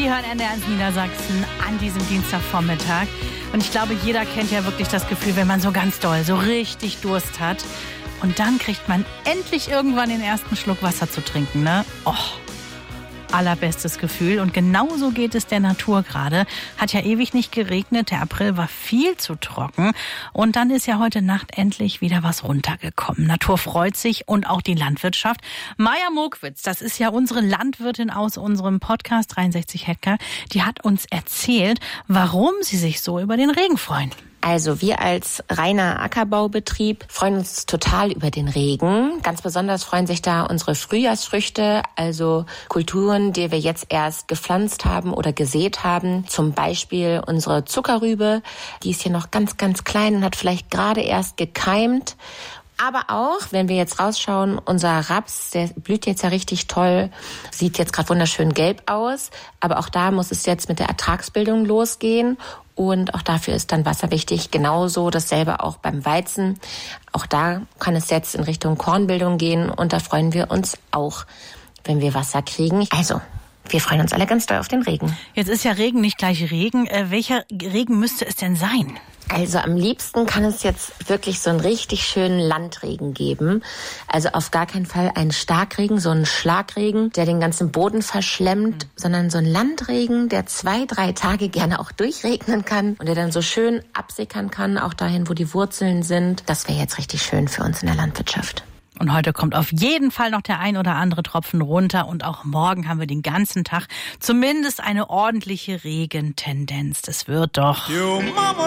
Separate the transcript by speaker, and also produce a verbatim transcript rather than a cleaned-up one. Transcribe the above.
Speaker 1: Sie hören N D R eins Niedersachsen an diesem Dienstagvormittag. Und ich glaube, jeder kennt ja wirklich das Gefühl, wenn man so ganz doll, so richtig Durst hat. Und dann kriegt man endlich irgendwann den ersten Schluck Wasser zu trinken, ne? Oh, allerbestes Gefühl. Und genauso geht es der Natur gerade. Hat ja ewig nicht geregnet. Der April war viel zu trocken. Und dann ist ja heute Nacht endlich wieder was runtergekommen. Natur freut sich und auch die Landwirtschaft. Maja Mokwitz, das ist ja unsere Landwirtin aus unserem Podcast dreiundsechzig Hektar, die hat uns erzählt, warum sie sich so über den Regen freuen.
Speaker 2: Also wir als reiner Ackerbaubetrieb freuen uns total über den Regen. Ganz besonders freuen sich da unsere Frühjahrsfrüchte, also Kulturen, die wir jetzt erst gepflanzt haben oder gesät haben. Zum Beispiel unsere Zuckerrübe, die ist hier noch ganz, ganz klein und hat vielleicht gerade erst gekeimt. Aber auch, wenn wir jetzt rausschauen, unser Raps, der blüht jetzt ja richtig toll, sieht jetzt gerade wunderschön gelb aus. Aber auch da muss es jetzt mit der Ertragsbildung losgehen. Und auch dafür ist dann Wasser wichtig. Genauso dasselbe auch beim Weizen. Auch da kann es jetzt in Richtung Kornbildung gehen. Und da freuen wir uns auch, wenn wir Wasser kriegen. Also, wir freuen uns alle ganz doll auf den Regen.
Speaker 1: Jetzt ist ja Regen nicht gleich Regen. Äh, welcher Regen müsste es denn sein?
Speaker 2: Also am liebsten kann es jetzt wirklich so einen richtig schönen Landregen geben. Also auf gar keinen Fall einen Starkregen, so einen Schlagregen, der den ganzen Boden verschlemmt, mhm. sondern so ein Landregen, der zwei, drei Tage gerne auch durchregnen kann und der dann so schön absickern kann, auch dahin, wo die Wurzeln sind. Das wäre jetzt richtig schön für uns in der Landwirtschaft.
Speaker 1: Und heute kommt auf jeden Fall noch der ein oder andere Tropfen runter. Und auch morgen haben wir den ganzen Tag zumindest eine ordentliche Regentendenz. Das wird doch.